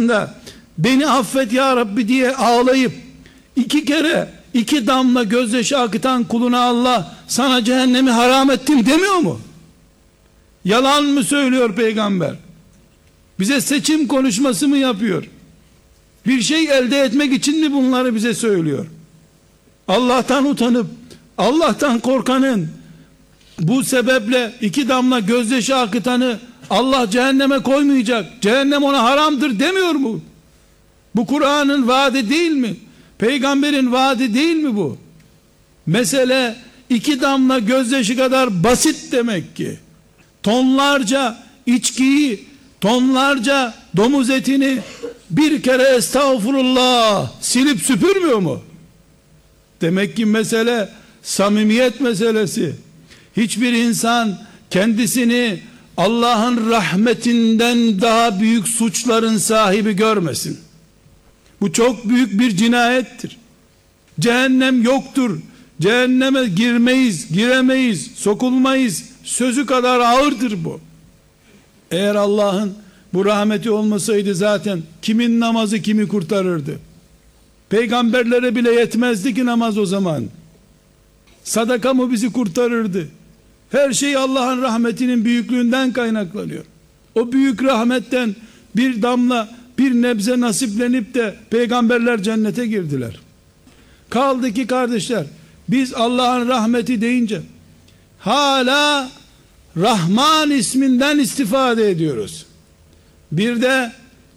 karşısında beni affet ya Rabbi diye ağlayıp 2 kere 2 damla gözyaşı akıtan kuluna Allah sana cehennemi haram ettim demiyor mu? Yalan mı söylüyor peygamber? Bize seçim konuşması mı yapıyor? Bir şey elde etmek için mi bunları bize söylüyor? Allah'tan utanıp Allah'tan korkanın bu sebeple 2 damla gözyaşı akıtanı Allah cehenneme koymayacak, cehennem ona haramdır demiyor mu? Bu Kur'an'ın vaadi değil mi? Peygamberin vaadi değil mi bu? Mesele 2 damla gözyaşı kadar basit demek ki. Tonlarca içkiyi, tonlarca domuz etini bir kere estağfurullah silip süpürmüyor mu? Demek ki mesele samimiyet meselesi. Hiçbir insan kendisini Allah'ın rahmetinden daha büyük suçların sahibi görmesin. Bu çok büyük bir cinayettir. Cehennem yoktur, cehenneme girmeyiz, giremeyiz, sokulmayız sözü kadar ağırdır bu. Eğer Allah'ın bu rahmeti olmasaydı zaten kimin namazı kimi kurtarırdı? Peygamberlere bile yetmezdi ki namaz o zaman. Sadaka mı bizi kurtarırdı? Her şey Allah'ın rahmetinin büyüklüğünden kaynaklanıyor. O büyük rahmetten bir damla, bir nebze nasiplenip de peygamberler cennete girdiler. Kaldı ki kardeşler, biz Allah'ın rahmeti deyince hala Rahman isminden istifade ediyoruz. Bir de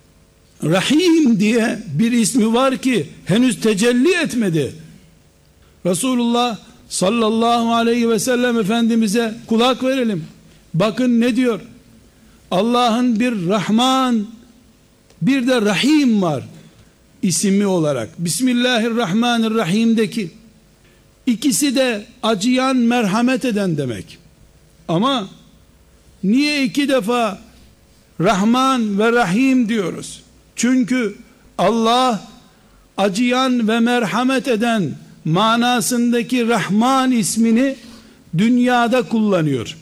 Rahim diye bir ismi var ki henüz tecelli etmedi. Resulullah sallallahu aleyhi ve sellem Efendimiz'e kulak verelim. Bakın ne diyor? Allah'ın bir Rahman, bir de Rahim var ismi olarak. Bismillahirrahmanirrahim'deki ikisi de acıyan, merhamet eden demek. Ama niye 2 defa Rahman ve Rahim diyoruz? Çünkü Allah acıyan ve merhamet eden manasındaki Rahman ismini dünyada kullanıyor.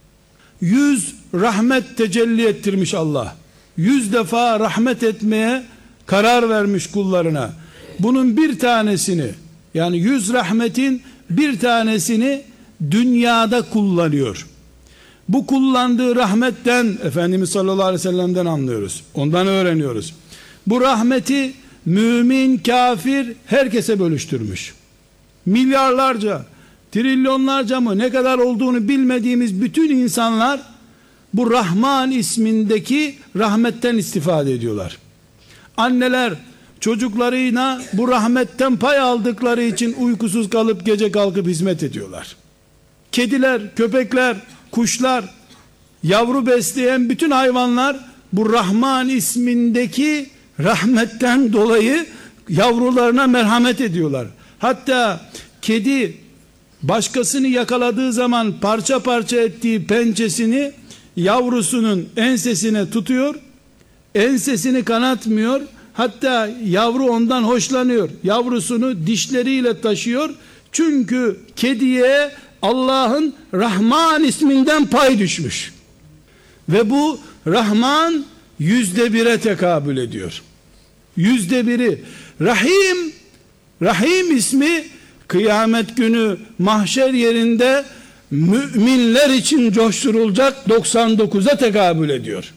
100 rahmet tecelli ettirmiş Allah. 100 defa rahmet etmeye karar vermiş kullarına. Bunun bir tanesini, yani 100 rahmetin bir tanesini dünyada kullanıyor. Bu kullandığı rahmetten Efendimiz sallallahu aleyhi ve sellem'den anlıyoruz. Ondan öğreniyoruz. Bu rahmeti mümin, kafir herkese bölüştürmüş. Milyarlarca, trilyonlarca mı ne kadar olduğunu bilmediğimiz bütün insanlar bu Rahman ismindeki rahmetten istifade ediyorlar. Anneler çocuklarına bu rahmetten pay aldıkları için uykusuz kalıp gece kalkıp hizmet ediyorlar. Kediler, köpekler, kuşlar, yavru besleyen bütün hayvanlar bu Rahman ismindeki rahmetten dolayı yavrularına merhamet ediyorlar. Hatta kedi başkasını yakaladığı zaman parça parça ettiği pençesini yavrusunun ensesine tutuyor, ensesini kanatmıyor, hatta yavru ondan hoşlanıyor, yavrusunu dişleriyle taşıyor. Çünkü kediye Allah'ın Rahman isminden pay düşmüş ve bu Rahman 100'de 1'e tekabül ediyor. 100'de 1'i. Rahim ismi kıyamet günü mahşer yerinde müminler için coşturulacak 99'a tekabül ediyor.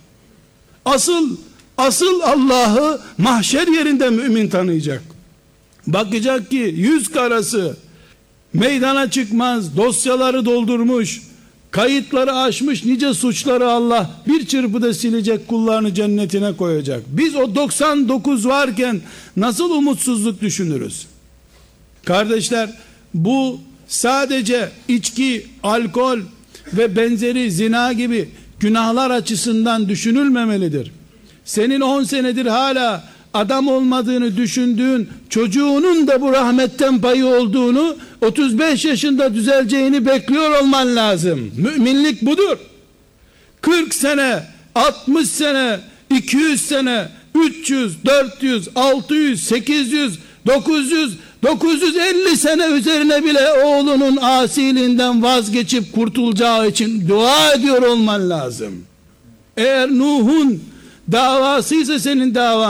Asıl Allah'ı mahşer yerinde mümin tanıyacak. Bakacak ki 100 karası meydana çıkmaz, dosyaları doldurmuş, kayıtları aşmış nice suçları Allah bir çırpıda silecek, kullarını cennetine koyacak. Biz o 99 varken nasıl umutsuzluk düşünürüz? Kardeşler, bu sadece içki, alkol ve benzeri zina gibi günahlar açısından düşünülmemelidir. Senin 10 senedir hala adam olmadığını düşündüğün çocuğunun da bu rahmetten payı olduğunu, 35 yaşında düzeleceğini bekliyor olman lazım. Müminlik budur. 40 sene, 60 sene, 200 sene, 300, 400, 600, 800, 900, 950 sene üzerine bile oğlunun asiliğinden vazgeçip kurtulacağı için dua ediyor olman lazım. Eğer Nuh'un davasıysa senin davan,